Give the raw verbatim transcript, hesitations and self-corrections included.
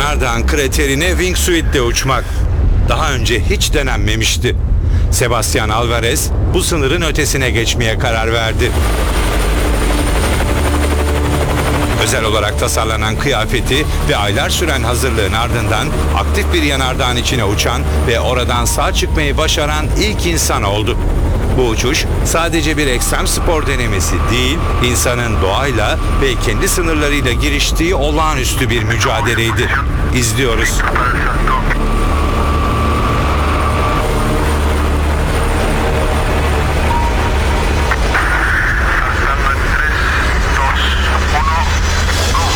yanardağın kraterine wingsuit'le uçmak. Daha önce hiç denenmemişti. Sebastian Alvarez bu sınırın ötesine geçmeye karar verdi. Özel olarak tasarlanan kıyafeti ve aylar süren hazırlığın ardından aktif bir yanardağın içine uçan ve oradan sağ çıkmayı başaran ilk insan oldu. Bu uçuş sadece bir ekstrem spor denemesi değil, insanın doğayla ve kendi sınırlarıyla giriştiği olağanüstü bir mücadeleydi. İzliyoruz.